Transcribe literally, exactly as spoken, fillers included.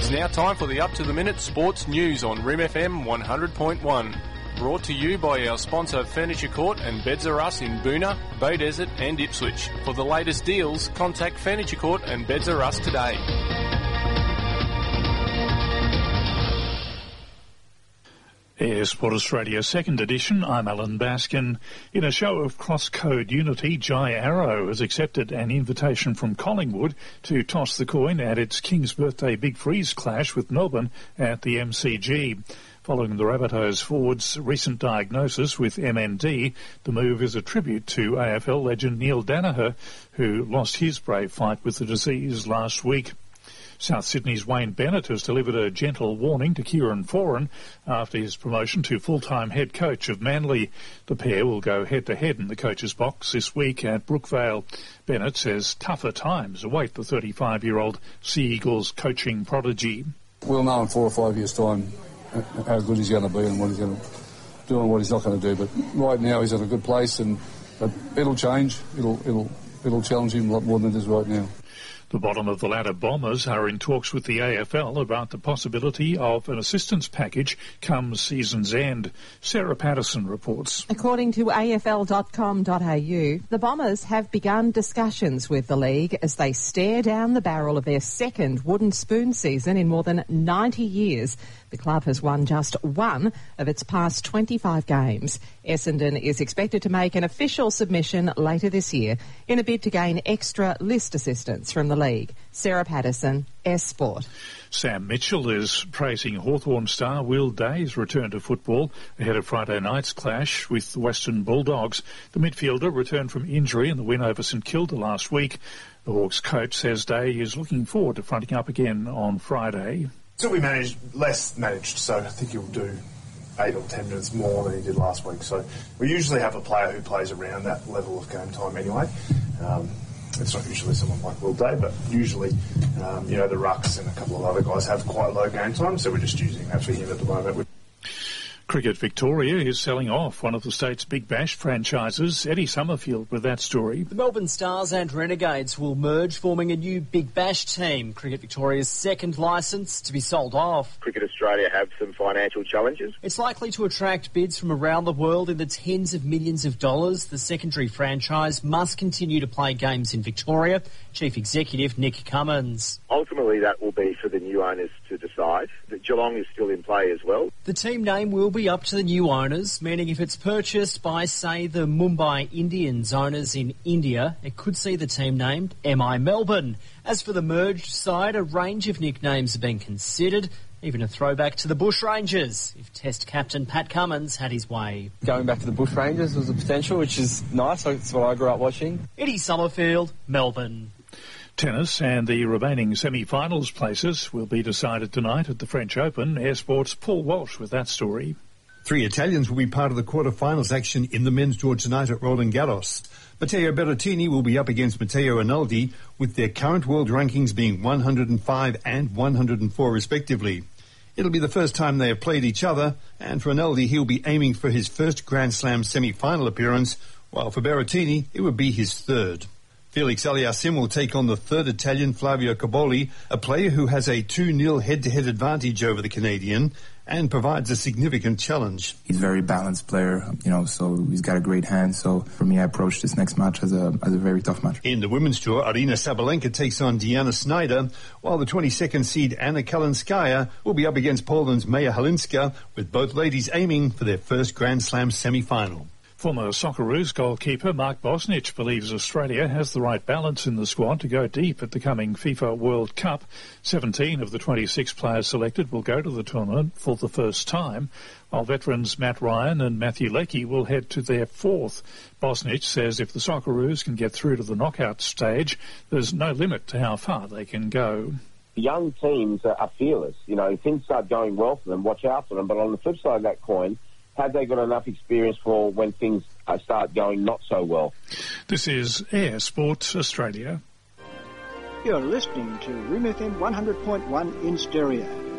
It's now time for the up-to-the-minute sports news on R I M F M one hundred point one. Brought to you by our sponsor Furniture Court and Beds R Us in Boonah, Bay Desert and Ipswich. For the latest deals, contact Furniture Court and Beds R Us today. Air Sport Australia second edition, I'm Alan Baskin. In a show of cross-code unity, Jai Arrow has accepted an invitation from Collingwood to toss the coin at its King's Birthday Big Freeze clash with Melbourne at the M C G. Following the Rabbitohs forward's recent diagnosis with M N D, the move is a tribute to A F L legend Neil Daniher, who lost his brave fight with the disease last week. South Sydney's Wayne Bennett has delivered a gentle warning to Kieran Foran after his promotion to full-time head coach of Manly. The pair will go head-to-head in the coach's box this week at Brookvale. Bennett says tougher times await the thirty-five-year-old Sea Eagles coaching prodigy. We'll know in four or five years' time how good he's going to be and what he's going to do and what he's not going to do. But right now he's at a good place, and it'll change. It'll it'll it'll challenge him a lot more than it is right now. The bottom of the ladder Bombers are in talks with the A F L about the possibility of an assistance package come season's end. Sarah Patterson reports. According to A F L dot com dot A U, the Bombers have begun discussions with the league as they stare down the barrel of their second wooden spoon season in more than ninety years. The club has won just one of its past twenty-five games. Essendon is expected to make an official submission later this year in a bid to gain extra list assistance from the league. Sarah Patterson, S Sport. Sam Mitchell is praising Hawthorn star Will Day's return to football ahead of Friday night's clash with the Western Bulldogs. The midfielder returned from injury in the win over St Kilda last week. The Hawks coach says Day is looking forward to fronting up again on Friday. So we managed, less managed, so I think he'll do eight or ten minutes more than he did last week. So we usually have a player who plays around that level of game time anyway. Um, it's not usually someone like Will Day, but usually, um, you know, the Rucks and a couple of other guys have quite low game time, so we're just using that for him at the moment. Cricket Victoria is selling off one of the state's Big Bash franchises. Eddie Summerfield with that story. The Melbourne Stars and Renegades will merge, forming a new Big Bash team. Cricket Victoria's second licence to be sold off. Cricket Australia have some financial challenges. It's likely to attract bids from around the world in the tens of millions of dollars. The secondary franchise must continue to play games in Victoria. Chief Executive Nick Cummins. Ultimately, that will be for the new owners to decide. The Geelong is still in play as well. The team name will be up to the new owners, meaning if it's purchased by, say, the Mumbai Indians owners in India, it could see the team named M I Melbourne. As for the merged side, a range of nicknames have been considered, even a throwback to the Bushrangers, if Test captain Pat Cummins had his way. Going back to the Bushrangers was a potential, which is nice. That's what I grew up watching. Eddie Summerfield, Melbourne. Tennis and the remaining semi-finals places will be decided tonight at the French Open. Air Sports' Paul Walsh with that story. Three Italians will be part of the quarter-finals action in the men's tour tonight at Roland Garros. Matteo Berrettini will be up against Matteo Rinaldi, with their current world rankings being one hundred five and one hundred four respectively. It'll be the first time they have played each other, and for Rinaldi he'll be aiming for his first Grand Slam semi-final appearance, while for Berrettini it would be his third. Felix Aliassime will take on the third Italian, Flavio Cobolli, a player who has a two nil head-to-head advantage over the Canadian and provides a significant challenge. He's a very balanced player, you know, so he's got a great hand. So for me, I approach this next match as a as a very tough match. In the women's tour, Arina Sabalenka takes on Deanna Snyder, while the twenty-second seed Anna Kalinskaya will be up against Poland's Maja Halinska, with both ladies aiming for their first Grand Slam semi-final. Former Socceroos goalkeeper Mark Bosnich believes Australia has the right balance in the squad to go deep at the coming FIFA World Cup. seventeen of the twenty-six players selected will go to the tournament for the first time, while veterans Matt Ryan and Matthew Leckie will head to their fourth. Bosnich says if the Socceroos can get through to the knockout stage, there's no limit to how far they can go. Young teams are fearless. You know, if things start going well for them, watch out for them. But on the flip side of that coin, have they got enough experience for when things start going not so well? This is Air Sports Australia. You're listening to R I M F M one hundred point one in stereo.